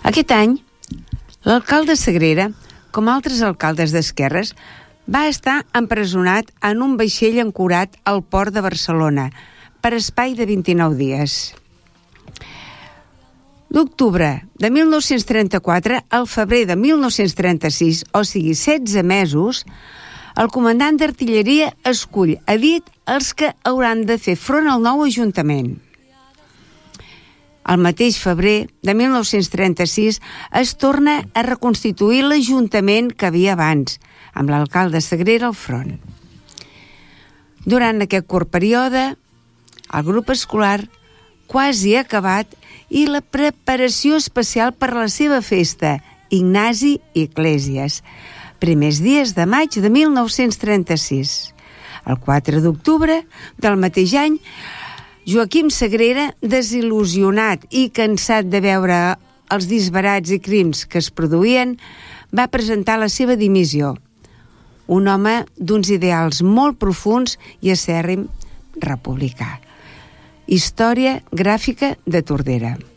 Aquest any, l'alcalde Sagrera, com altres alcaldes d'esquerres, va estar empresonat en un vaixell ancorat al port de Barcelona per espai de 29 dies. D'octubre de 1934 al febrer de 1936, o sigui 16 mesos, el comandant d'artilleria escull a dit els que hauran de fer front al nou Ajuntament. El mateix febrer de 1936 es torna a reconstituir l'Ajuntament que havia abans, amb l'alcalde Sagrera al front. Durant aquest curt període, el grup escolar quasi acabat i la preparació especial per a la seva festa, Ignasi Iglesias, primers dies de maig de 1936. El 4 d'octubre del mateix any, Joaquim Sagrera, desil·lusionat i cansat de veure els disbarats i crims que es produïen, va presentar la seva dimissió. Un home d'uns ideals molt profunds i acèrrim republicà. Història gràfica de Tordera.